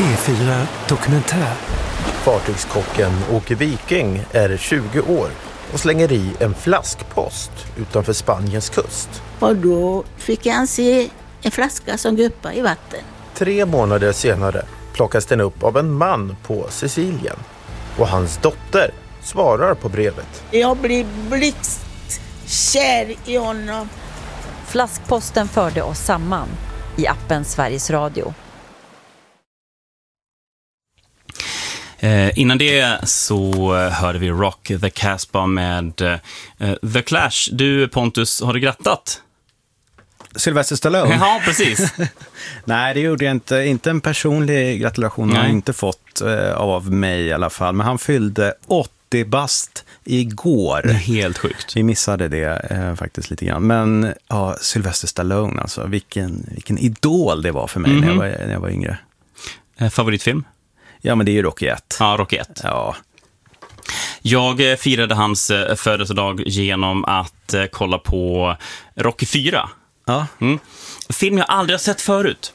P4 Dokumentär. Fartygskocken Åke Viking är 20 år och slänger i en flaskpost utanför Spaniens kust. Och då fick han se en flaska som guppade i vatten. 3 månader senare plockas den upp av en man på Sicilien. Och hans dotter svarar på brevet. Jag blir blixtkär i honom. Flaskposten förde oss samman i appen Sveriges Radio. Innan det så hörde vi Rock the Casbah med The Clash. Du Pontus, har du grattat? Sylvester Stallone? Ja, precis. Nej, det gjorde jag inte. Inte en personlig gratulation har jag inte fått av mig i alla fall. Men han fyllde 80 bast igår. Det är helt sjukt. Vi missade det faktiskt lite grann. Men ja, Sylvester Stallone, alltså vilken idol det var för mig när jag var yngre. Favoritfilm? Ja, men det är ju Rocky 1. Ja, Rocky 1. Ja. Jag firade hans födelsedag genom att kolla på Rocky 4. Ja. Film jag aldrig har sett förut.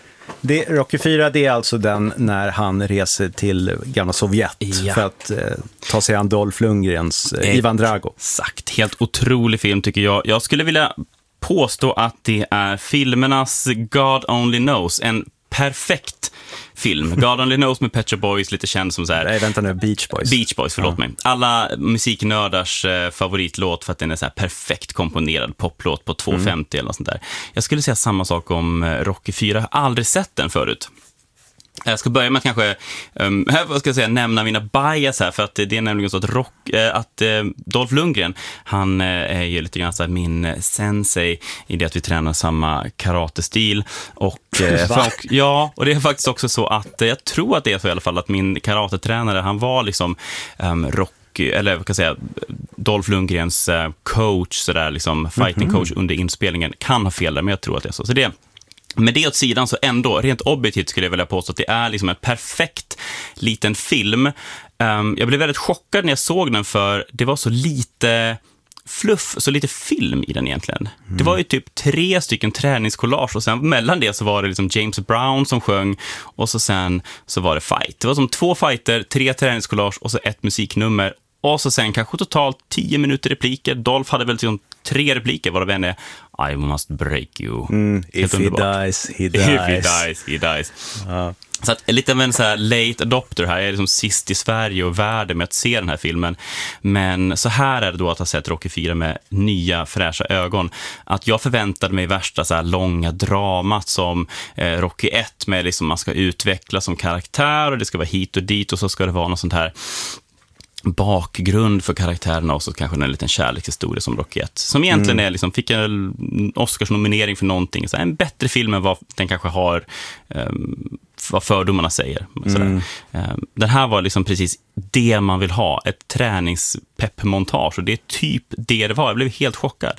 Rocky 4, det är alltså den när han reser till gamla Sovjet för att ta sig an Dolph Lundgrens Ivan Drago. Exakt, helt otrolig film tycker jag. Jag skulle vilja påstå att det är filmernas God Only Knows, en perfekt film. God Only Knows med Pet Shop Boys, lite känd som så här. Nej, vänta nu, Beach Boys. Beach Boys, förlåt mig. Alla musiknördars favoritlåt för att den är så här perfekt komponerad poplåt på 2.50 eller något sånt där. Jag skulle säga samma sak om Rocky 4. Jag har aldrig sett den förut. Jag ska börja med att kanske nämna mina bias här, för att det är nämligen så att Dolph Lundgren, han är ju lite grann så här min sensei i det att vi tränar samma karatestil och och det är faktiskt också så att jag tror att det är så i alla fall att min karatetränare, han var liksom eller vad kan jag säga, Dolph Lundgrens coach, så där liksom fighting coach under inspelningen. Kan ha fel där, men jag tror att det är så. Så det med det åt sidan, så ändå, rent objektivt skulle jag vilja påstå att det är liksom en perfekt liten film. Jag blev väldigt chockad när jag såg den, för det var så lite fluff, så lite film i den egentligen. Det var ju typ 3 stycken träningskollage och sen mellan det så var det liksom James Brown som sjöng och sen så var det fight. Det var som 2 fighter, 3 träningskollage och så 1 musiknummer. Och så sen kanske totalt 10 minuter repliker. Dolph hade väl liksom 3 repliker, varav en är I must break you. If he dies, he dies. If he dies, he dies. Så att lite av en så här late adopter här. Jag är liksom sist i Sverige och världen med att se den här filmen. Men så här är det då att ha sett Rocky 4 med nya fräscha ögon. Att jag förväntade mig värsta så här långa dramat som Rocky 1 med liksom man ska utvecklas som karaktär och det ska vara hit och dit och så ska det vara något sånt här bakgrund för karaktärerna och så kanske en liten kärlekshistoria som Rocky 1. Som egentligen är liksom, fick en Oscars-nominering för någonting. Så en bättre film än vad den kanske har, vad fördomarna säger. Den här var liksom precis det man vill ha. Ett träningspeppmontage. Och det är typ det var. Jag blev helt chockad.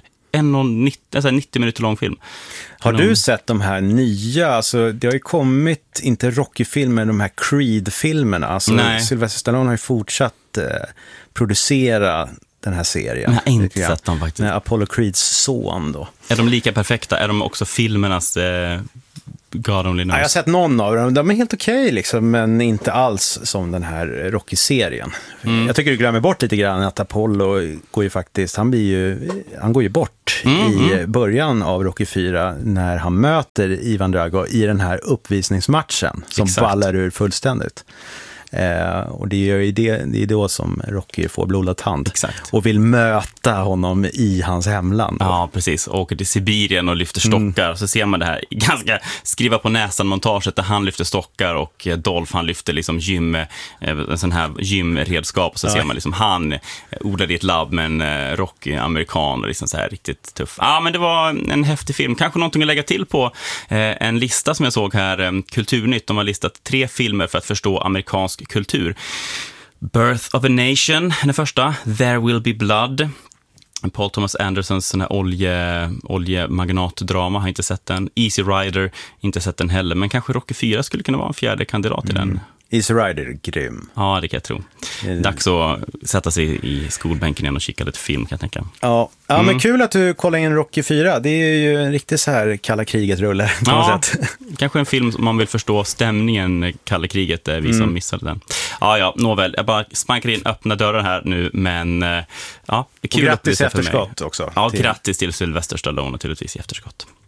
90 minuter lång film. Har du sett de här nya, alltså det har ju kommit inte Rocky-filmer, de här Creed-filmerna, alltså Sylvester Stallone har ju fortsatt producera den här serien. Jag har inte sett dem faktiskt. Med Apollo Creeds son då. Är de lika perfekta? Är de också filmernas God Only Knows? Ja, jag har sett någon av dem. De är helt okej liksom, men inte alls som den här Rocky-serien. Jag tycker du glömmer bort lite grann att Apollo går ju faktiskt, han går ju bort i början av Rocky 4 när han möter Ivan Drago i den här uppvisningsmatchen som ballar ur fullständigt. Och det är då som Rocky får blodad tand. Exakt. Och vill möta honom i hans hemland. Ja, precis. Åker till Sibirien och lyfter stockar. Så ser man det här ganska skriva på näsan montaget där han lyfter stockar och Dolph han lyfter liksom sån här gymredskap. Och så ser man liksom han odlade i ett labb med en Rocky-amerikan och liksom så här riktigt tuff. Ja, men det var en häftig film. Kanske någonting att lägga till på en lista som jag såg här, Kulturnytt. De har listat 3 filmer för att förstå amerikansk kultur. Birth of a Nation, den första. There Will Be Blood. Paul Thomas Andersons sån här oljemagnatdrama, har inte sett den. Easy Rider, inte sett den heller. Men kanske Rocky 4 skulle kunna vara en fjärde kandidat i den. Easy Rider, grym. Ja, det kan jag tro. Dags att sätta sig i skolbänken igen och kika lite film, kan jag tänka. Ja, men kul att du kollar in Rocky 4. Det är ju en riktig så här kalla kriget-rulle på något sätt. Kanske en film som man vill förstå stämningen kalla kriget, vi som missade den. Ja, nåväl. Jag bara spankar in öppna dörrar här nu, men ja, det är kul. Och grattis i efterskott också. Ja, grattis till Sylvester Stallone naturligtvis i efterskott.